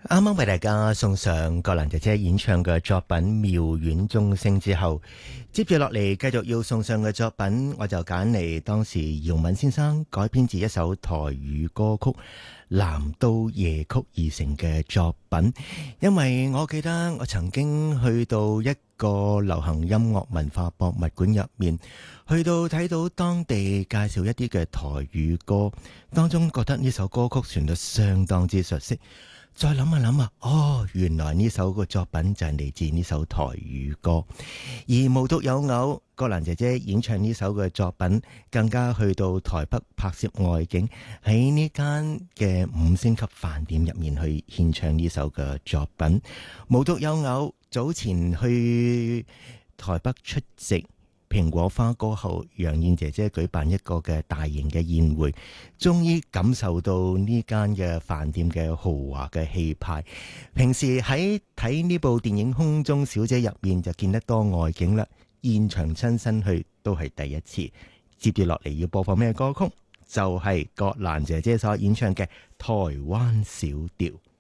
啱啱為大家送上葛蘭姐姐演唱嘅作品《妙苑鐘聲》之後，接住落嚟繼續要送上嘅作品，我就揀嚟當時姚敏先生改編自一首台語歌曲《南都夜曲》而成嘅作品。因為我記得我曾經去到一個流行音樂文化博物館入面，去到睇到當地介紹一啲嘅台語歌，當中覺得呢首歌曲旋律相當之熟悉。再諗下諗下，原來呢首個作品就係嚟自呢首台語歌。而無獨有偶，葛蘭姐姐演唱呢首嘅作品，更加去到台北拍攝外景，喺呢間嘅5星級飯店入面去獻唱呢首嘅作品。無獨有偶，早前去台北出席蘋果花歌后楊燕姐姐舉辦一個嘅大型嘅宴會，終於感受到呢間嘅飯店嘅豪華嘅氣派。平時喺睇呢部電影《空中小姐》入面就見得多外景啦，現場親身去都係第一次。接住落嚟要播放咩歌曲？就係葛蘭姐姐所演唱嘅《台灣小調》。